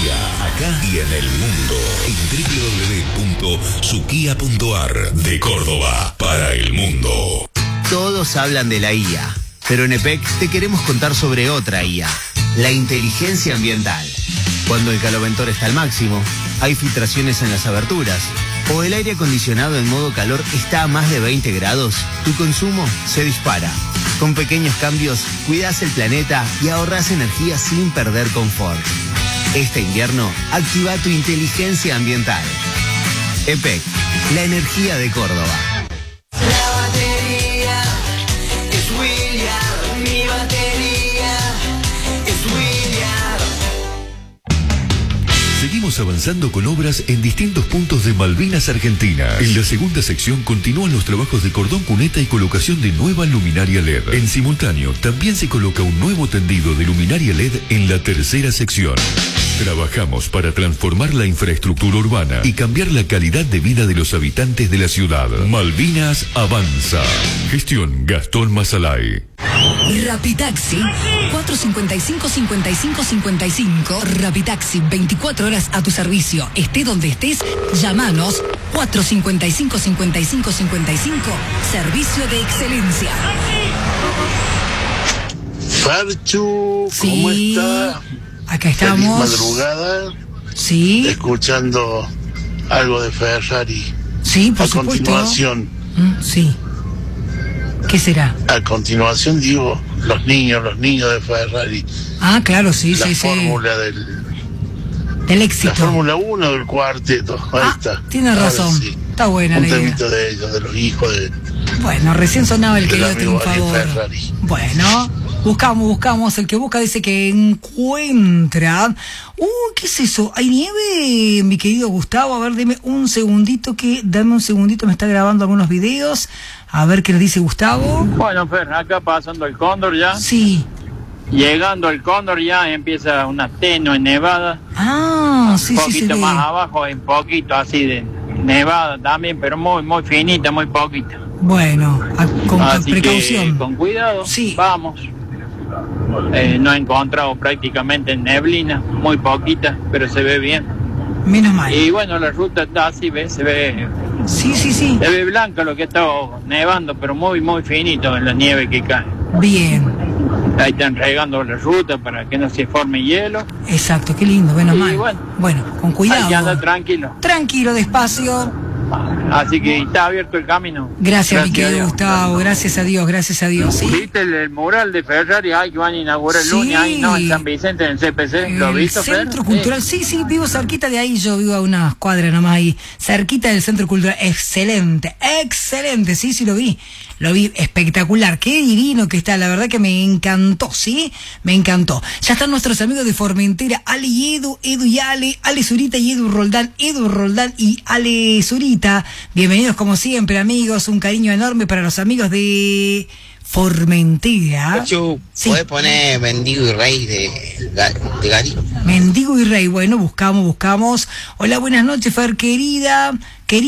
excelencia, acá y en el mundo, en www.sukia.ar de Córdoba, para el mundo. Todos hablan de la IA, pero en EPEC te queremos contar sobre otra IA, la inteligencia ambiental. Cuando el caloventor está al máximo, hay filtraciones en las aberturas, o el aire acondicionado en modo calor está a más de 20 grados, tu consumo se dispara. Con pequeños cambios, cuidas el planeta y ahorras energía sin perder confort. Este invierno, activa tu inteligencia ambiental. EPEC, la energía de Córdoba. La batería es William, mi batería es William. Seguimos avanzando con obras en distintos puntos de Malvinas, Argentina. En la segunda sección continúan los trabajos de cordón cuneta y colocación de nueva luminaria LED. En simultáneo, también se coloca un nuevo tendido de luminaria LED en la tercera sección. Trabajamos para transformar la infraestructura urbana y cambiar la calidad de vida de los habitantes de la ciudad. Malvinas avanza. Gestión Gastón Mazalay. Rapitaxi 455-5555. Rapitaxi, 24 horas a tu servicio. Esté donde estés, llámanos. 455-5555. Servicio de excelencia. Farchu, Sí, ¿cómo está? acá estamos. Feliz madrugada. Sí, Escuchando algo de Ferrari. sí, por A supuesto. continuación, Sí. ¿Qué será? digo, los niños de Ferrari. Ah, claro, sí, La sí, sí. fórmula del Del la éxito. Fórmula 1 del cuarteto. Ahí está. Tiene Ahora razón. sí. Está buena Un la idea. temito de ellos, de los hijos de Bueno, recién sonaba el del querido amigo Ariel triunfador. Ferrari. Bueno, buscamos. El que busca dice que encuentra. ¿Qué es eso? ¿Hay nieve, mi querido Gustavo? A ver, dame un segundito, me está grabando algunos videos. A ver qué nos dice Gustavo. Bueno, Fer, acá pasando el Cóndor ya. Sí. Llegando al Cóndor ya empieza una tenue nevada. Ah, sí, Un sí, poquito sí. más abajo hay un poquito así de nevada también, pero muy finita, muy poquita. Bueno, con Así precaución. que con cuidado, Sí. vamos. No he encontrado prácticamente neblina, muy poquita, pero se ve bien. Menos mal. Y bueno, la ruta está así, se ve Sí. se ve blanca lo que está nevando, pero muy finito en la nieve que cae. Bien. Ahí están regando la ruta para que no se forme hielo. Exacto, qué lindo, menos Y mal. bueno. Con cuidado. Hay que andar tranquilo. Tranquilo, despacio. Así que está abierto el camino. Gracias, mi a querido Dios. Gustavo. Gracias a Dios. ¿Sí? ¿Viste el mural de Ferrari? Ay, que van a inaugurar el Sí. lunes ahí, ¿no? En San Vicente, en el CPC. ¿Lo El viste, Fer? Centro Cultural, sí, vivo cerquita de ahí, yo vivo a unas cuadras nomás ahí, cerquita del Centro Cultural, excelente, sí, lo vi espectacular, qué divino que está, la verdad que me encantó, ¿sí? Me encantó. Ya están nuestros amigos de Formentera, Ale y Edu y Ale Zurita y Edu Roldán y Ale Zurita, bienvenidos como siempre, amigos, un cariño enorme para los amigos de Formentera. Pachu, Sí. ¿podés poner Mendigo y Rey de Gary? Mendigo y Rey, bueno, buscamos. Hola, buenas noches, Fer, querida.